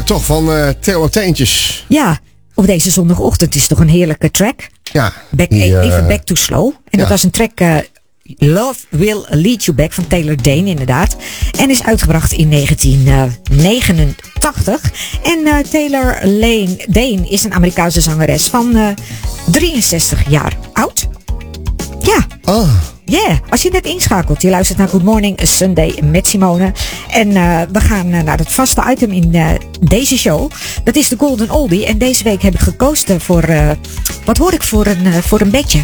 toch van Taylor Teentjes. Ja, op deze zondagochtend is toch een heerlijke track. Ja. Even Back to Slow. En dat was een track Love Will Lead You Back van Taylor Dayne inderdaad. En is uitgebracht in 1989. En Taylor Dayne is een Amerikaanse zangeres van 63 jaar oud. Ja. Oh. Yeah, als je net inschakelt, je luistert naar Good Morning Sunday met Simone. En we gaan naar het vaste item in deze show. Dat is de Golden Oldie. En deze week heb ik gekozen voor, wat hoor ik voor een bedje?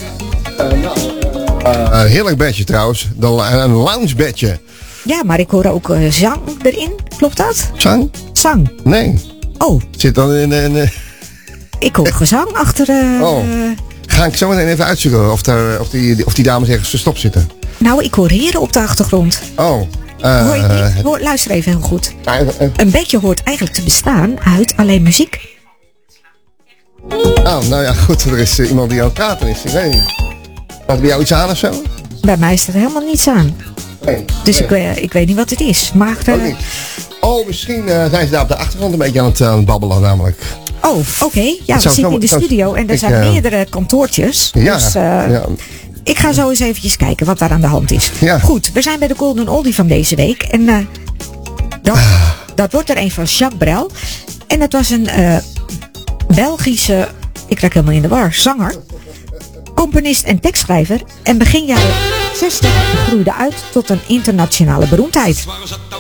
Een heerlijk bedje trouwens. Een lounge bedje. Ja, maar ik hoor ook zang erin. Klopt dat? Zang? Zang. Nee. Oh. Zit dan in... Ik hoor gezang achter... Ga ik zo meteen even uitzoeken of die dames ergens verstopt zitten. Nou, ik hoor heren op de achtergrond. Oh. Hoor je het niet? Luister even heel goed. Een bedje hoort eigenlijk te bestaan uit alleen muziek. Oh, nou ja, goed. Er is iemand die aan het praten is. Ik weet niet. Gaat bij jou iets aan of zo? Bij mij is er helemaal niets aan. Nee. Dus ik weet niet wat het is. Maar, ook niet. Oh, misschien zijn ze daar op de achtergrond een beetje aan het babbelen namelijk. Oh, oké. Ja, we zitten in de studio en er zijn meerdere kantoortjes. Ja, dus ik ga zo eens eventjes kijken wat daar aan de hand is. Ja. Goed, we zijn bij de Golden Oldie van deze week. En dat wordt er een van Jacques Brel. En dat was een Belgische, ik raak helemaal in de war, zanger, componist en tekstschrijver. En begin jaren 60 groeide uit tot een internationale beroemdheid.